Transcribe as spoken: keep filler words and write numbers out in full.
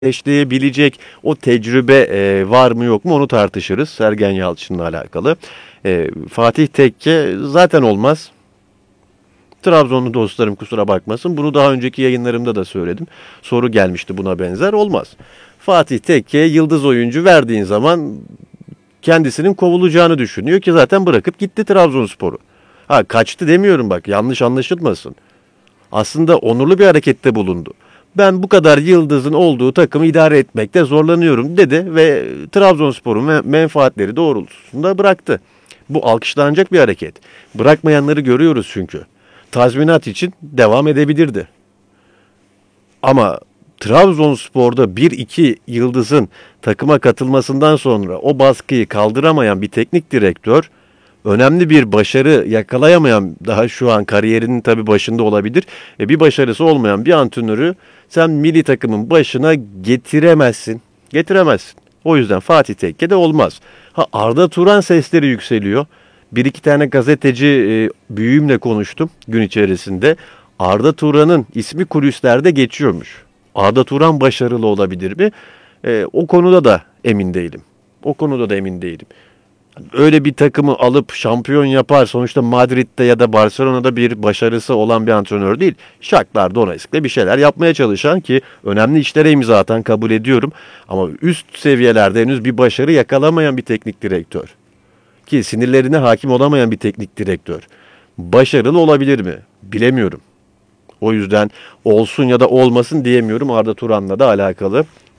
eşleyebilecek o tecrübe e, var mı yok mu onu tartışırız Sergen Yalçın'la alakalı. E, Fatih Tekke zaten olmaz. Trabzonlu dostlarım kusura bakmasın. Bunu daha önceki yayınlarımda da söyledim. Soru gelmişti buna benzer. Olmaz. Fatih Tekke'ye yıldız oyuncu verdiğin zaman kendisinin kovulacağını düşünüyor ki zaten bırakıp gitti Trabzonspor'u. Ha kaçtı demiyorum bak yanlış anlaşılmasın. Aslında onurlu bir harekette bulundu. Ben bu kadar yıldızın olduğu takımı idare etmekte zorlanıyorum dedi ve Trabzonspor'un menfaatleri doğrultusunda bıraktı. Bu alkışlanacak bir hareket. Bırakmayanları görüyoruz çünkü. Tazminat için devam edebilirdi. Ama Trabzonspor'da bir iki yıldızın takıma katılmasından sonra o baskıyı kaldıramayan bir teknik direktör, önemli bir başarı yakalayamayan, daha şu an kariyerinin tabii başında olabilir, e bir başarısı olmayan bir antrenörü sen milli takımın başına getiremezsin. Getiremezsin. O yüzden Fatih Tekke de olmaz. Ha Arda Turan sesleri yükseliyor. Bir iki tane gazeteci e, büyüğümle konuştum gün içerisinde. Arda Turan'ın ismi kulislerde geçiyormuş. Arda Turan başarılı olabilir mi? E, o konuda da emin değilim. O konuda da emin değilim. Öyle bir takımı alıp şampiyon yapar. Sonuçta Madrid'de ya da Barcelona'da bir başarısı olan bir antrenör değil. Shakhtar Donetsk'le bir şeyler yapmaya çalışan ki önemli işlere imza atan kabul ediyorum. Ama üst seviyelerde henüz bir başarı yakalamayan bir teknik direktör. Ki sinirlerine hakim olamayan bir teknik direktör. Başarılı olabilir mi? Bilemiyorum. O yüzden olsun ya da olmasın diyemiyorum Arda Turan'la da alakalı.